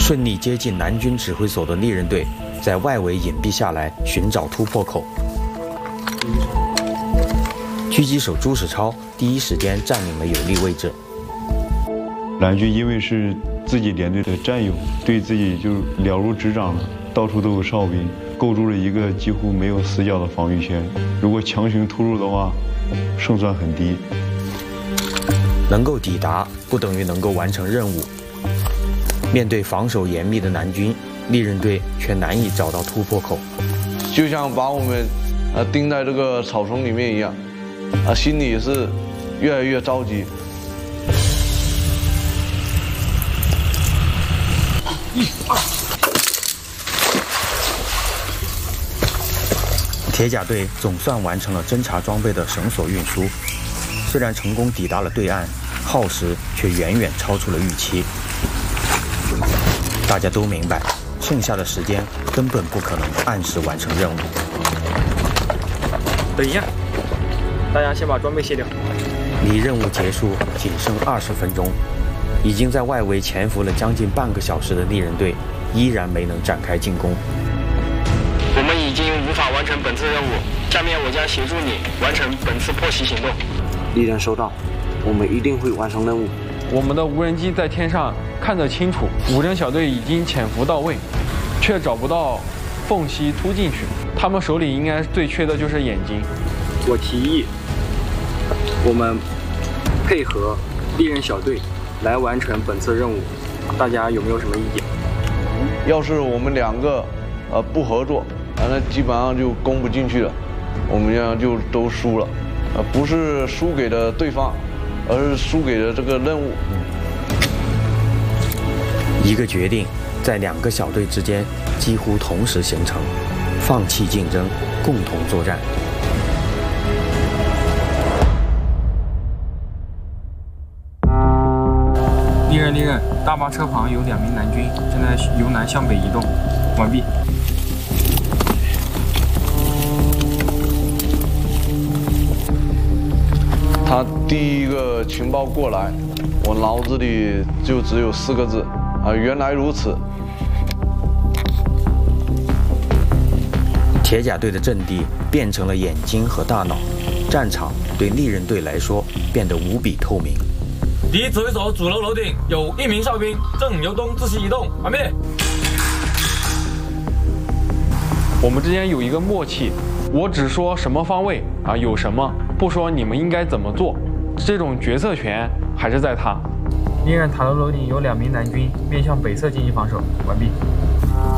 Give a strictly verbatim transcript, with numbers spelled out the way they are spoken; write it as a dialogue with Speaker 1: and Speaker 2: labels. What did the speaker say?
Speaker 1: 顺利接近南军指挥所的利刃队在外围隐蔽下来，寻找突破口。狙击手朱世超第一时间占领了有利位置。
Speaker 2: 南军因为是自己连队的战友，对自己就了如指掌了，到处都有哨兵，构筑了一个几乎没有死角的防御线。如果强行突入的话，胜算很低。
Speaker 1: 能够抵达不等于能够完成任务。面对防守严密的南军，利刃队却难以找到突破口，
Speaker 3: 就像把我们呃钉在这个草丛里面一样，啊，心里是越来越着急。
Speaker 4: 一二。
Speaker 1: 铁甲队总算完成了侦察装备的绳索运输，虽然成功抵达了对岸，耗时却远远超出了预期。大家都明白，剩下的时间根本不可能按时完成任务。
Speaker 4: 等一下，大家先把装备卸掉。
Speaker 1: 离任务结束仅剩二十分钟，已经在外围潜伏了将近半个小时的利刃队，依然没能展开进攻。
Speaker 5: 我们已经无法完成本次任务，下面我将协助你完成本次破袭行动。
Speaker 6: 利刃收到，我们一定会完成任务。
Speaker 7: 我们的无人机在天上看得清楚，武侦小队已经潜伏到位，却找不到缝隙突进去。他们手里应该最缺的就是眼睛。
Speaker 4: 我提议，我们配合利刃小队来完成本次任务，大家有没有什么意见？
Speaker 3: 要是我们两个呃不合作，啊，那基本上就攻不进去了，我们这样就都输了，呃，不是输给了对方，而是输给了这个任务。
Speaker 1: 一个决定在两个小队之间几乎同时形成，放弃竞争，共同作战。
Speaker 4: 利刃利刃，大巴车旁有两名南军，正在由南向北移动。完毕。
Speaker 3: 他第一个情报过来，我脑子里就只有四个字啊，原来如此。
Speaker 1: 铁甲队的阵地变成了眼睛和大脑，战场对利刃队来说变得无比透明。
Speaker 8: 第一指挥所主楼楼顶有一名哨兵，正由东自西移动，完毕。
Speaker 7: 我们之间有一个默契，我只说什么方位啊有什么，不说你们应该怎么做，这种决策权还是在他。
Speaker 4: 利刃塔楼楼顶有两名南军，面向北侧进行防守，完毕。